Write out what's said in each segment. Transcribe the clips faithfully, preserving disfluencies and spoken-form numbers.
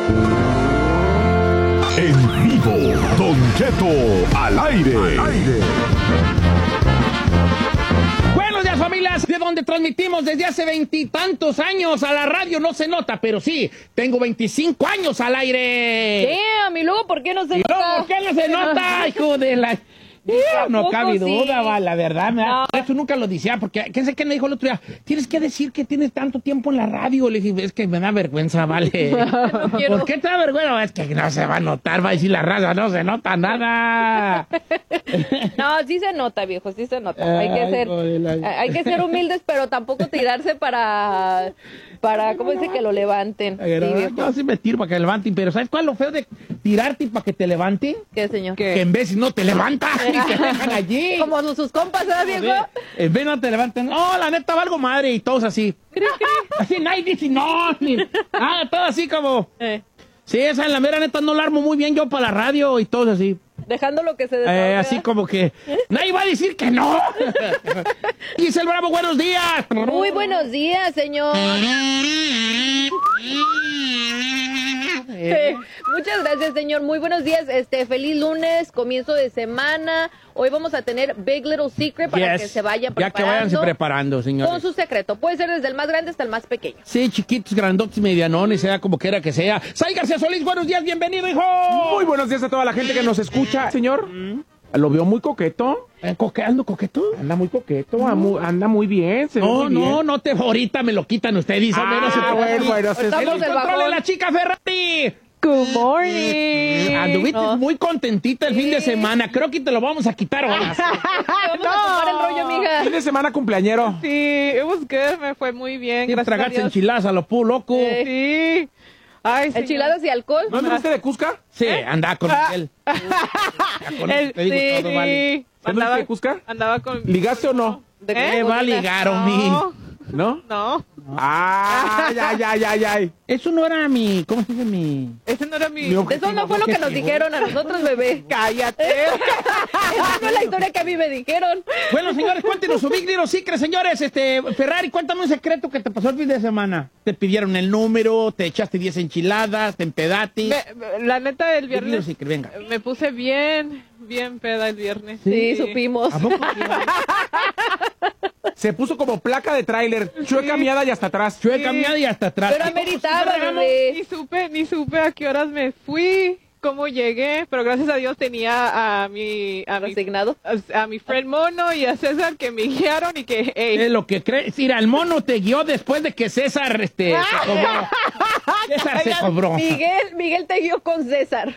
En vivo, Don Cheto al aire. Al aire. Buenos días, familias, de donde transmitimos desde hace veintitantos años a la radio. No se nota, pero sí, tengo veinticinco años al aire. Damn, y luego, ¿por qué no se ¿Y nota? luego por qué no se nota, hijo de la...? Yeah, no cabe sí? duda, va, la verdad, me da- No. eso nunca lo decía, porque, ¿qué sé qué me dijo el otro día? Tienes que decir que tienes tanto tiempo en la radio. Le dije, es que me da vergüenza, vale. No quiero. ¿Por qué te da vergüenza? Es que no se va a notar, va a decir la raza, no se nota nada. No, sí se nota, viejo, sí se nota. Hay que Ay, ser, joder, la- hay que ser humildes, pero tampoco tirarse para, para, ¿cómo dice? Que lo levanten. Sí, Pero, viejo. yo sí me tiro para que levanten, pero ¿sabes cuál es lo feo de tirarte para que te levanten? ¿Qué, señor? Que en vez no te levantan y te dejan allí. Como sus, sus compas, ¿sabes, viejo? En vez no te levantan, no, la neta valgo madre, y todos así. Así nadie dice no, ni nada, todo así como. Eh, Sí, esa en la mera neta no la armo muy bien yo para la radio y todos así. dejando lo que se Eh, desahoga. así como que nadie va a decir que no. Giselle Bravo, buenos días. Muy buenos días, señor. Eh, Muchas gracias, señor. Muy buenos días. Este, feliz lunes, comienzo de semana. Hoy vamos a tener Big Little Secret para yes. que se vayan Ya preparando. que váyanse preparando, Con señores. su secreto. Puede ser desde el más grande hasta el más pequeño. Sí, chiquitos, grandotes, medianones, sea como quiera que sea. Sai García Solís, buenos días, bienvenido, hijo. Muy buenos días a toda la gente que nos escucha, señor. Lo veo muy coqueto. Eh, coque- ¿Ando coqueto? Anda muy coqueto, amu- anda muy bien. Se ve No, muy bien. no, no te, ahorita me lo quitan ustedes. Ah, menos se bueno, bueno, se- Estamos En los del controles, bajón. la chica Ferrari. Good morning. Anduviste No. muy contentita el fin de Sí. semana. Creo que te lo vamos a quitar hoy. Vamos a tomar el rollo, mija. Fin de semana cumpleañero. Sí, it was good, me fue muy bien, Y gracias a tragaste Dios. enchiladas a lo pu loco. Sí. Ay, señor. Enchiladas y alcohol. ¿No anduviste de Cusca? Sí, anda con Ah. él. Ya con El- eso te digo sí, todo, vale. ¿No anduviste de Cusca? andaba con... ¿Ligaste o no? De ¿Qué va a ligar, homie? No, ¿No? no, Ah, ay, ay, ay, ay, ay. Eso no era mi... ¿Cómo se dice mi...? ese no era mi... Mi objetivo. Eso no fue lo que nos dijeron a nosotros, bebé. Cállate. Esa no es la historia que a mí me dijeron. Bueno, señores, cuéntenos su Big Little Secret, señores. Este, Ferrari, cuéntame un secreto que te pasó el fin de semana. Te pidieron el número, te echaste diez enchiladas, te empedaste. Me- la neta, el Big Little viernes Secret, venga. me puse bien, bien peda el viernes. Sí, supimos. ¿A poco sí? Se puso como placa de tráiler, chueca miada y hasta atrás. Chueca, miada y hasta atrás. Pero ameritaba, bebé. Ni supe, ni supe a qué horas me fui, cómo llegué, pero gracias a Dios tenía a mi... A mi Resignado. a, a mi friend Mono y a César que me guiaron y que, hey, Es lo que crees. Mira, el mono te guió después de que César este, se cobró. César se cobró. Miguel, Miguel te guió con César.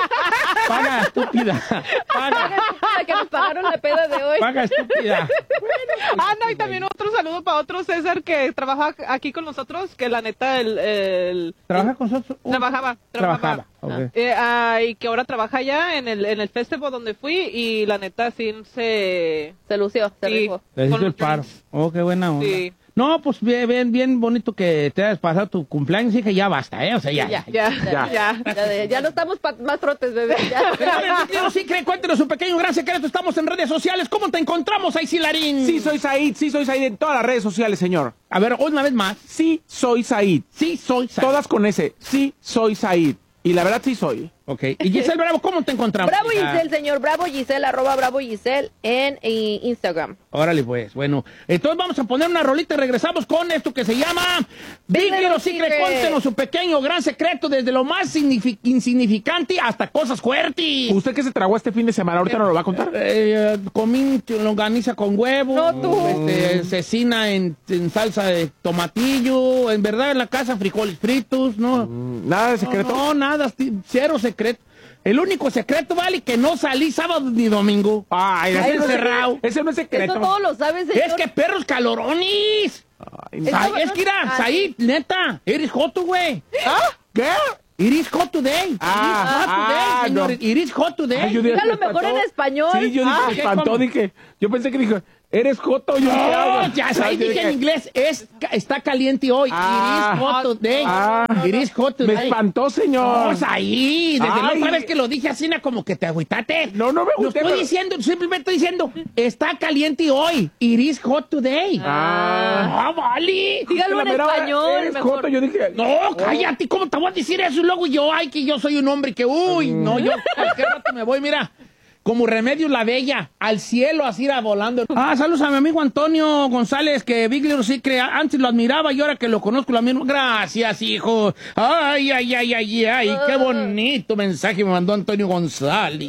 Paga, estúpida. Paga, La que nos pagaron la peda de hoy. paga, estúpida. Ah, no, y también otro saludo para otro César que trabaja aquí con nosotros, que la neta, el... el- ¿Trabaja con nosotros? Uh, trabajaba, Trabajaba. trabajaba. ok. Eh, ah, y que ahora trabaja allá en el, en el festival donde fui y la neta sí se... Se lució, se Sí. rifó. Le hizo con el los paro. drinks. Oh, qué buena onda. Sí. No, pues bien, bien, bien bonito que te hayas pasado tu cumpleaños y que ya basta, ¿eh? O sea, ya. Ya, Ya, Ya. ya. Ya, ya no estamos pa- más trotes, bebé. Ya. Señores, sí, creen, cuéntenos un pequeño gran secreto. Estamos en redes sociales. ¿Cómo te encontramos ahí, Silarín? Sí, soy Said, sí, soy Said en todas las redes sociales, señor. A ver, una vez más. Sí, soy Said. Sí, soy Said. Todas con ese. Sí, soy Said. Y la verdad, sí soy. Ok. Y Giselle Bravo, ¿cómo te encontramos? Bravo hija? Giselle, señor. Bravo Giselle, arroba Bravo Giselle en eh, Instagram. Órale, pues. Bueno, entonces vamos a poner una rolita y regresamos con esto que se llama Big Little Little Secret. Secret. Cuéntenos su pequeño gran secreto, desde lo más signifi- insignificante hasta cosas fuertes. ¿Usted qué se tragó este fin de semana? ¿Ahorita no lo va a contar? Eh, comí longaniza con huevo. No, tú. Este, cecina en, en salsa de tomatillo. En verdad, en la casa, frijoles fritos, ¿no? Nada de secreto. No, no, nada, sti- cero secreto. El único secreto, vale, que no salí sábado ni domingo. Ay, Ay, ese no es encerrado. secreto. Ese no es secreto. Eso todos lo saben, señor. Es que perros calorones. Ay, Eso- Ay, es que mira, Ah, Said, neta, eres joto, güey. ¿Ah? ¿Qué? It is hot today. Ah, It is hot ah, today, señor. no. It is hot today. Ay, yo dije, Dígalo me mejor espantó. en español. Sí, yo dije, Ah, me ¿qué? espantó, ¿Cómo? dije. Yo pensé que dijo, Eres joto, yo qué hago. No, ya ahí dije en inglés, es, está caliente hoy. Ah, It is hot today. ah, It is hot Me today. espantó, señor. Vamos ahí, desde la Ay. otra vez que lo dije así, na, como que te agüitaste. No, no me Lo agüité, estoy pero- diciendo, simplemente estoy diciendo, está caliente hoy. It is hot today. Ah. Ah, vale. Dígalo La en mera hora, español, Eres mejor. joto, yo dije. No, cállate, ¿cómo te voy a decir eso? Y luego yo, ay, que yo soy un hombre que, uy, no, yo cualquier rato me voy, mira, como Remedios la Bella, al cielo, así irá volando. Ah, saludos a mi amigo Antonio González, que Big Little Secret, antes lo admiraba y ahora que lo conozco lo mismo. Gracias, hijo. Ay, ay, ay, ay, ay, qué bonito mensaje me mandó Antonio González.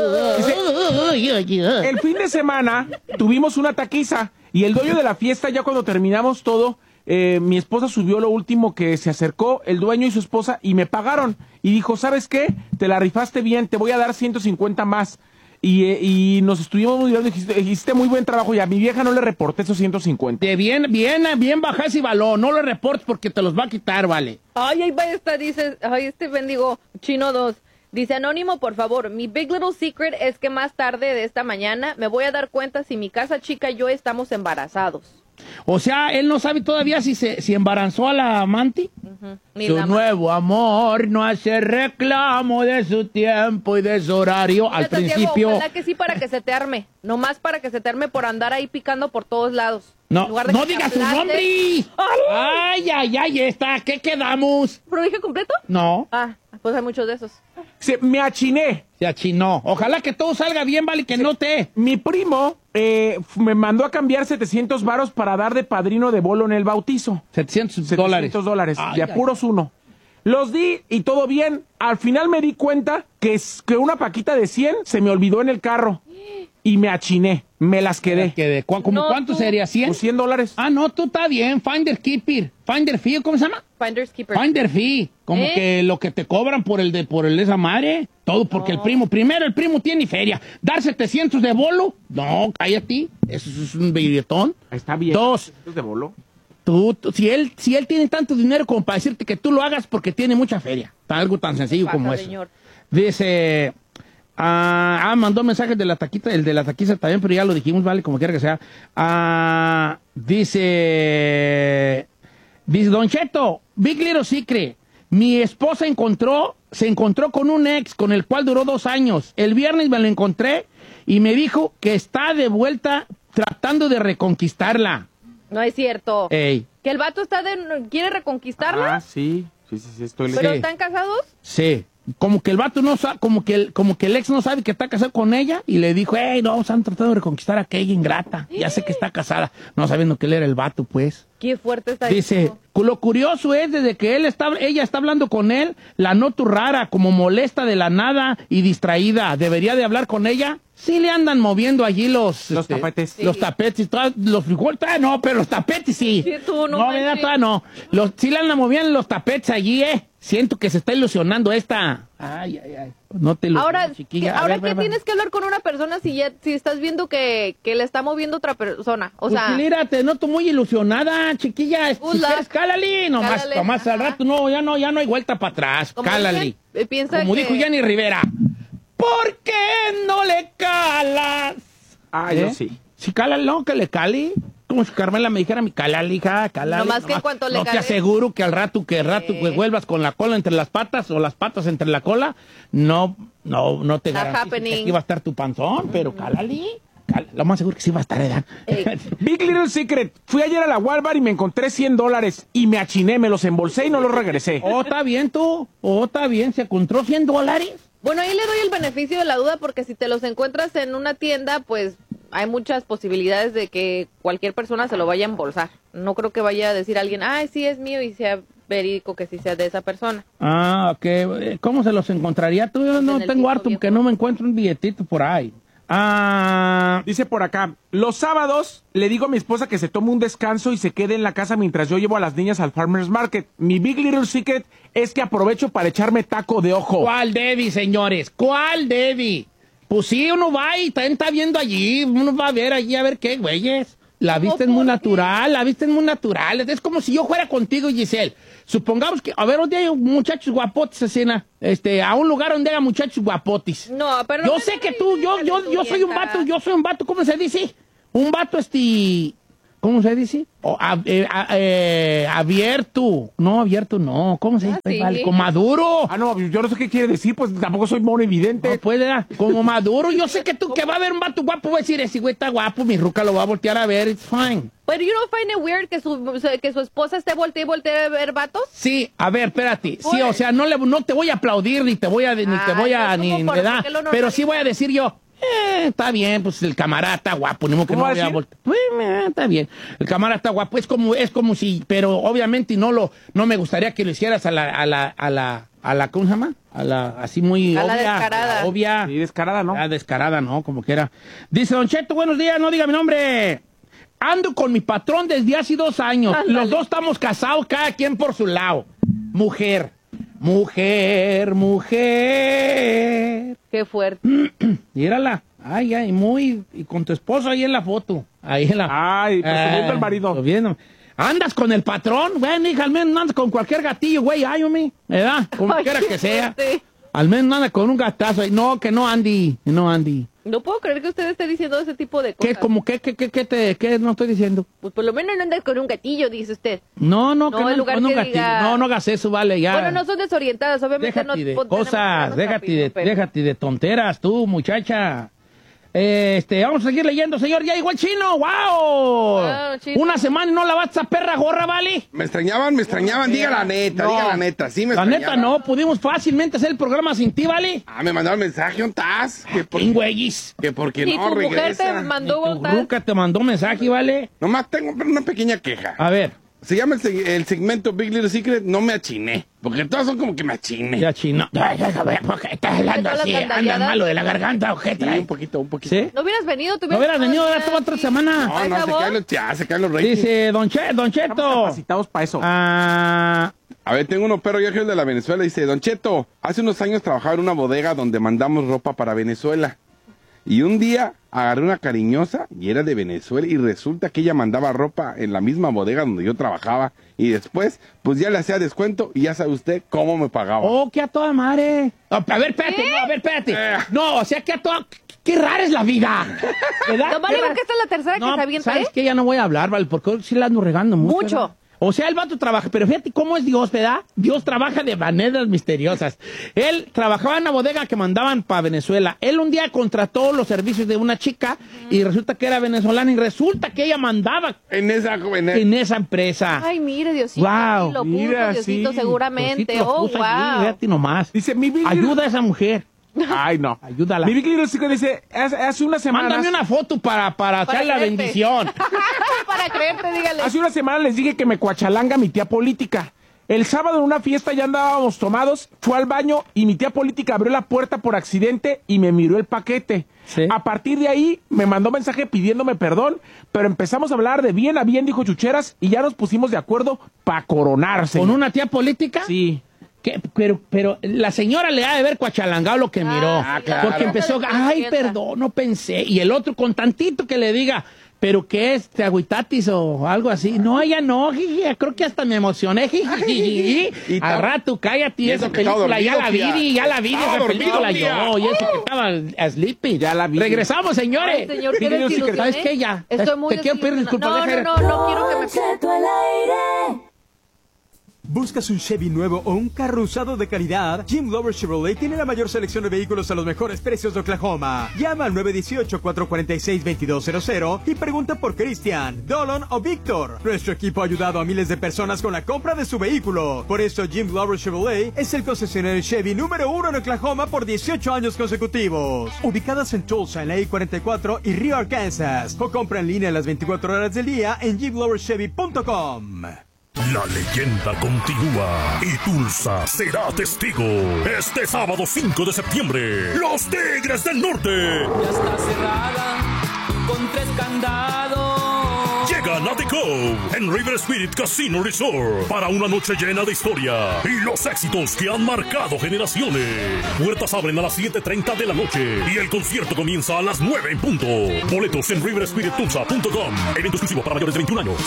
Ay, ay, ay. El fin de semana tuvimos una taquiza y el dueño de la fiesta, ya cuando terminamos todo, eh, mi esposa subió lo último que se acercó, el dueño y su esposa, y me pagaron. Y dijo, ¿sabes qué? Te la rifaste bien, te voy a dar ciento cincuenta más. Y, eh, y nos estuvimos muy bien, dijiste, hiciste muy buen trabajo y a mi vieja no le reporté esos ciento cincuenta. De bien, bien, bien baja ese balón, no lo reportes porque te los va a quitar, vale. Ay, ahí va esta, dice, ay, este bendigo, Chino dos. Dice, Anónimo, por favor, mi Big Little Secret es que más tarde de esta mañana me voy a dar cuenta si mi casa chica y yo estamos embarazados. O sea, él no sabe todavía si se si embarazó a la amante. Ujú, ni Su la- nuevo amor no hace reclamo de su tiempo y de su horario. Al Fíjate, Diego, principio, ojalá que sí para que se te arme. Nomás para que se te arme por andar ahí picando por todos lados. En no, lugar de no que te digas su aplaste. nombre. Ay, ay, ay, está. ¿Qué quedamos? ¿Pero dije completo? No, Ah, pues hay muchos de esos. Se, me achiné. se achinó. Ojalá que todo salga bien, vale, que no te. Mi primo eh, f- me mandó a cambiar setecientos varos para dar de padrino de bolo en el bautizo. setecientos dólares. setecientos dólares, Ay, de ay. apuros uno. Los di y todo bien. Al final me di cuenta que, es- que una paquita de cien se me olvidó en el carro. Y me achiné, me las quedé. Que de, ¿cu- ¿Cómo No, cuánto tú. sería? ¿cien? Pues cien dólares. Ah, no, tú está bien. Finder Keeper. Finder Fee, ¿cómo se llama? Finders Keeper. Finder Fee, como ¿Eh? que lo que te cobran por el de por el de esa madre, todo porque el primo, primero el primo tiene feria, dar setecientos de bolo, no, cállate, eso es un billetón. Está bien. Dos, De bolo. tú, tú- si él si él tiene tanto dinero como para decirte que tú lo hagas porque tiene mucha feria, algo tan sencillo Pasa, como eso. señor. Dice, ah, ah, mandó mensajes de la taquita, el de la taquiza también, pero ya lo dijimos, vale, como quiera que sea. Ah, dice, dice Don Cheto, Big Little Secret, mi esposa encontró, se encontró con un ex con el cual duró dos años. El viernes me lo encontré y me dijo que está de vuelta tratando de reconquistarla. No es cierto. Ey, Que el vato está de, quiere reconquistarla, Ah, sí. Sí, sí, sí, estoy pero sí. ¿están casados? sí. Como que el vato no sabe, como que el, como que el ex no sabe que está casado con ella y le dijo, hey, no, están tratando de reconquistar a aquella ingrata. Ya sé que está casada, no sabiendo que él era el vato, pues. Qué fuerte está Dice, eso. lo curioso es desde que él está, ella está hablando con él, la noto rara, como molesta de la nada y distraída. ¿Debería de hablar con ella? Sí le andan moviendo allí los... Los tapetes. Los Sí. tapetes, todas- los frijoles, todavía no, pero los tapetes sí. Sí, tú, no no, manches. ¿verdad? Todavía no. Los, sí le andan moviendo los tapetes allí, ¿eh? Siento que se está ilusionando esta. Ay, ay, ay. No te ilusiones, Ahora, chiquilla. ¿qué, A ahora ver, ¿qué ver, ver. tienes que hablar con una persona si ya, si estás viendo que, que le está moviendo otra persona? O Pues sea, mira, te noto muy ilusionada, chiquilla. Good Si luck. quieres, cálale. Nomás, Cálale, nomás al ajá. rato, no, ya no, ya no hay vuelta para atrás. como Cálale. dicen, eh, piensa Como que... dijo Jenny Rivera. ¿Por qué no le calas? Ah, ¿Eh? yo sí. Si cálale, no, que le cale. Como si Carmela me dijera, mi calale, hija, calale. Nomás que en cuanto le No te cale- aseguro que al rato, que al rato Sí. pues, vuelvas con la cola entre las patas o las patas entre la cola. No, no, no te Not garantizo que happening. aquí va a estar tu panzón, pero cálale. Cal- Lo más seguro que sí va a estar, ¿verdad? Ey. Big Little Secret. Fui ayer a la Walmart y me encontré cien dólares. Y me achiné, me los embolsé y no los regresé. Oh, está bien tú. Oh, está bien. Se encontró cien dólares. Bueno, ahí le doy el beneficio de la duda porque si te los encuentras en una tienda, pues hay muchas posibilidades de que cualquier persona se lo vaya a embolsar. No creo que vaya a decir a alguien, ay, sí es mío y sea verídico que sí sea de esa persona. Ah, ok. Eh, ¿Cómo se los encontraría? Tú yo no En el tengo piso, harto viejo. porque no me encuentro un billetito por ahí. Ah, Dice por acá, los sábados le digo a mi esposa que se tome un descanso y se quede en la casa mientras yo llevo a las niñas al Farmer's Market. Mi Big Little Secret es que aprovecho para echarme taco de ojo. ¿cuál Debbie, señores? ¿Cuál Debbie? Pues sí, uno va y también está viendo allí. Uno va a ver allí a ver qué, güeyes. La vista es muy por qué? natural, la vista es muy natural. Es como si yo fuera contigo, Giselle. Supongamos que, a ver, donde hay muchachos guapotes, escena, este, a un lugar donde haya muchachos guapotes. No, pero... Yo no sé me que tú, yo, yo, yo soy un vato, yo soy un vato, ¿cómo se dice? un vato este, ¿cómo se dice? O, a, eh, a, eh, abierto. No, abierto no. ¿Cómo se dice? Ah, sí. Vale, como maduro. Ah, no, yo no sé qué quiere decir, pues tampoco soy mono evidente. No puede, ¿verdad? Como maduro. Yo sé que tú, que va a ver un vato guapo, voy a decir, ese güey está guapo, mi ruca lo va a voltear a ver, it's fine. Pero you don't find it weird que su, que su esposa esté voltea y voltea a ver vatos. Sí, a ver, espérate. Sí, o sea, no, le, no te voy a aplaudir, ni te voy a, ni te Ay, voy a, no, ni, ¿cómo por ¿verdad? qué lo Pero sí normalizas? voy a decir yo, eh, está bien, pues el camarada está guapo, ni modo que no ¿Cómo va a voy a decir? voltear. Pues, eh, está bien, el camarada está guapo, es como, es como si, pero obviamente no lo, no me gustaría que lo hicieras a la, a la, a la, a la, ¿cómo se llama? A la, así muy A la obvia. descarada. a la obvia. Sí, descarada, ¿no? Ah, descarada, ¿no? Como que era. Dice, Don Cheto, buenos días, no diga mi nombre. Ando con mi patrón desde hace dos años. Ándale. Los dos estamos casados, cada quien por su lado. Mujer, mujer, mujer. Qué fuerte. Mírala. Ay, ay, muy. Y con tu esposo ahí en la foto. Ahí en la. Ay, presumiendo Ah, el marido. lo viendo. ¿Andas con el patrón? Bueno, hija, al menos no andas con cualquier gatillo, güey. Ay, hombre. ¿Verdad? Como Ay, quiera qué que sea. fuerte. Al menos no anda con un gatazo. ahí. No, que no, Andy. No, Andy. No puedo creer que usted esté diciendo ese tipo de ¿Qué, cosas. como, qué, qué, qué, qué, te, qué no estoy diciendo? Pues por lo menos no andas con un gatillo, dice usted. No, no, No, que en no, lugar no, que gatillo. diga- no, no hagas eso, vale, ya. Bueno, no son desorientadas, obviamente déjate no de po- cosas, tenemos déjate rápido, de, pero- déjate de tonteras, tú, muchacha. Este, vamos a seguir leyendo, señor. Ya llegó el chino, wow. Wow, chino. Una semana y no lavaste esa perra gorra, ¿vale? Me extrañaban, me extrañaban. Diga la neta, No. diga la neta. Sí, me La extrañaban. neta no, pudimos fácilmente hacer el programa sin ti, ¿vale? Ah, me mandaron mensaje, ¿dónde estás? Que por, En güeyes. que porque Y no tu mujer te regresa. mandó Tu votar. ruca te mandó mensaje, ¿vale? Nomás tengo una pequeña queja. A ver, Se llama el, seg- el segmento Big Little Secret, no me achiné. Porque todas son como que me achiné. ya chino. Ay, a ver, ¿por qué estás hablando ¿Todas las así? Andas gandalladas? malo de la garganta, ¿o qué Sí, traes? un poquito, un poquito. ¿Sí? No hubieras venido, te No hubieras venido, estado ahora toda otra semana. No, Ay, no, se favor. caen los, ya, se caen los ratings. Dice Don, che, don Cheto. Estamos capacitados para eso. Ah, A ver, tengo uno perro ya que es de la Venezuela. Dice, Don Cheto, hace unos años trabajaba en una bodega donde mandamos ropa para Venezuela. Y un día agarré una cariñosa y era de Venezuela y resulta que ella mandaba ropa en la misma bodega donde yo trabajaba. Y después, pues ya le hacía descuento y ya sabe usted cómo me pagaba. oh, que a toda madre. A ver, espérate, no, a ver, espérate. Eh. No, o sea que a toda. Qué rara es la vida. ¿Verdad? No vale, Qué porque esta es la tercera No, que se avienta, ¿sabes ¿eh? qué? Ya no voy a hablar, ¿vale? Porque hoy sí la ando regando mucho. Mucho. ¿verdad? O sea, el vato trabaja, pero fíjate cómo es Dios, ¿verdad? Dios trabaja de maneras misteriosas. Él trabajaba en una bodega que mandaban para Venezuela. Él un día contrató los servicios de una chica y resulta que era venezolana y resulta que ella mandaba En esa joven. en esa empresa. Ay, mire, Diosito. Wow, sí lo puso, mira, Diosito, sí. seguramente. Diosito lo Oh, puso allí, wow. fíjate nomás. Dice, mi Big Little- Ayuda a esa mujer. Ay, no. Ayúdala. Mi Big Little Secret dice, hace, hace una semana... Mándame una foto para, para, Para hacer la creerte. bendición. Para creerte, dígale. Hace una semana les dije que me cuachalanga mi tía política. El sábado en una fiesta ya andábamos tomados, fue al baño y mi tía política abrió la puerta por accidente y me miró el paquete. Sí. A partir de ahí me mandó mensaje pidiéndome perdón, pero empezamos a hablar de bien a bien, dijo Chucheras, y ya nos pusimos de acuerdo para coronarse. ¿Con una tía política? Sí. ¿Qué? Pero, pero la señora le ha de haber cuachalangado lo que Ah, miró. sí, claro. Porque empezó, Claro. ay, perdón, no pensé. Y el otro con tantito que le diga, ¿pero qué es? ¿Te agüitatis o algo así? No, ella no, jiji, creo que hasta me emocioné, jiji. Y Al tal- rato, cállate, y esa eso que estaba película ya la dormido, vi, tía. ya la vi, Estaba esa dormido, película tía. yo, y eso que estaba sleepy. Ya la vi. Regresamos, señores. Ay, señor, qué Big Little Secret. desilusión, ¿Sabes ¿eh? qué? Ya. Estoy muy Te quiero pedir desilusionada. disculpas, No, deja- no, no, no quiero que me... Cheto al aire. ¿Buscas un Chevy nuevo o un carro usado de calidad? Jim Lover Chevrolet tiene la mayor selección de vehículos a los mejores precios de Oklahoma. Llama al nueve uno ocho, cuatro cuatro seis, dos dos cero cero y pregunta por Cristian, Dolan o Víctor. Nuestro equipo ha ayudado a miles de personas con la compra de su vehículo. Por eso Jim Lover Chevrolet es el concesionario Chevy número uno en Oklahoma por dieciocho años consecutivos. Ubicadas en Tulsa, en la I cuarenta y cuatro y Rio, Arkansas. O compra en línea las veinticuatro horas del día en jim lover chevy punto com. La leyenda continúa y Tulsa será testigo. Este sábado cinco de septiembre, los Tigres del Norte Ya está cerrada con tres candados. llegan a The Cove en River Spirit Casino Resort para una noche llena de historia y los éxitos que han marcado generaciones. Puertas abren a las siete treinta de la noche y el concierto comienza a las nueve en punto. Boletos en river spirit tulsa punto com. Evento exclusivo para mayores de veintiún años.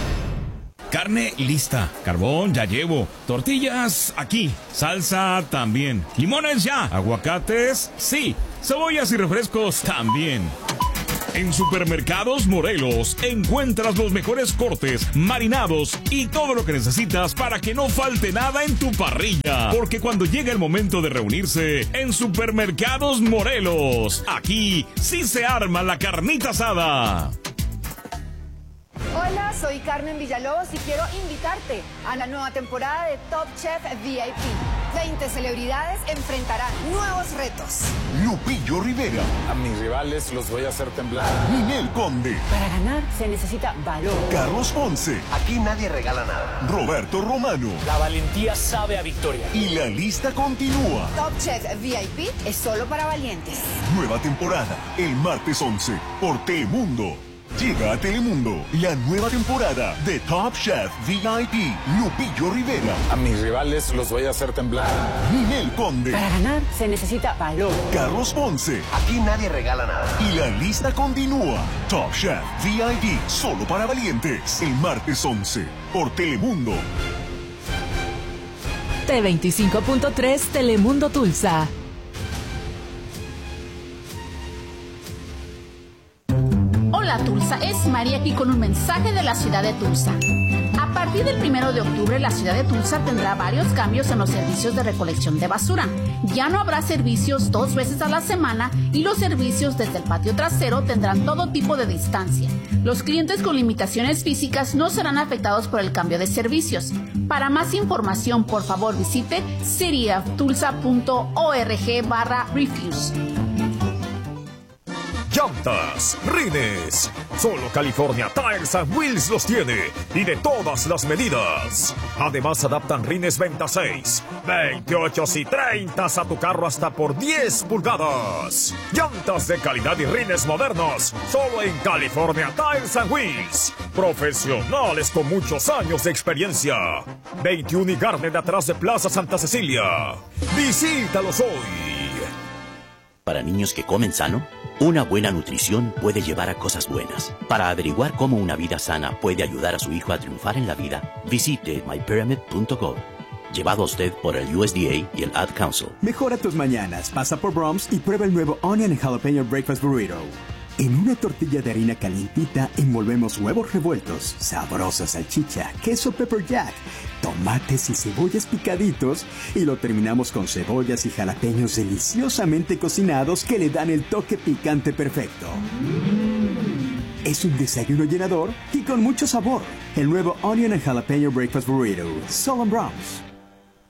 Carne lista, carbón ya llevo, tortillas aquí, salsa también, limones ya, aguacates sí, cebollas y refrescos también. En Supermercados Morelos encuentras los mejores cortes, marinados y todo lo que necesitas para que no falte nada en tu parrilla. Porque cuando llega el momento de reunirse en Supermercados Morelos, aquí sí se arma la carnita asada. Hola, soy Carmen Villalobos y quiero invitarte a la nueva temporada de Top Chef V I P. veinte celebridades enfrentarán nuevos retos. Lupillo Rivera. A mis rivales los voy a hacer temblar. Ninel Conde. Para ganar se necesita valor. Carlos Ponce. Aquí nadie regala nada. Roberto Romano. La valentía sabe a victoria. Y la lista continúa. Top Chef V I P es solo para valientes. Nueva temporada, el martes once, por Telemundo. Llega a Telemundo la nueva temporada de Top Chef V I P. Lupillo Rivera. A mis rivales los voy a hacer temblar. Ninel Conde. Para ganar se necesita valor. Carlos Ponce. Aquí nadie regala nada. Y la lista continúa. Top Chef V I P, solo para valientes. El martes once, por Telemundo. T veinticinco punto tres Telemundo Tulsa. Hola Tulsa, es María aquí con un mensaje de la ciudad de Tulsa. A partir del primero de octubre, la ciudad de Tulsa tendrá varios cambios en los servicios de recolección de basura. Ya no habrá servicios dos veces a la semana y los servicios desde el patio trasero tendrán todo tipo de distancia. Los clientes con limitaciones físicas no serán afectados por el cambio de servicios. Para más información, por favor visite cityoftulsa punto org barra refuse. Llantas, rines. Solo California Tires and Wheels los tiene y de todas las medidas. Además adaptan rines veintiséis, veintiocho y treinta a tu carro hasta por diez pulgadas. Llantas de calidad y rines modernos. Solo en California Tires and Wheels. Profesionales con muchos años de experiencia. veintiuno y Garden de atrás de Plaza Santa Cecilia. Visítalos hoy. Para niños que comen sano, una buena nutrición puede llevar a cosas buenas. Para averiguar cómo una vida sana puede ayudar a su hijo a triunfar en la vida, visite my pyramid punto gov. Llevado a usted por el U S D A y el Ad Council. Mejora tus mañanas, pasa por Brahms y prueba el nuevo Onion and Jalapeno Breakfast Burrito. En una tortilla de harina calientita envolvemos huevos revueltos, sabrosa salchicha, queso pepper jack, tomates y cebollas picaditos y lo terminamos con cebollas y jalapeños deliciosamente cocinados que le dan el toque picante perfecto. Es un desayuno llenador y con mucho sabor. El nuevo Onion and Jalapeno Breakfast Burrito, solo en Brahms.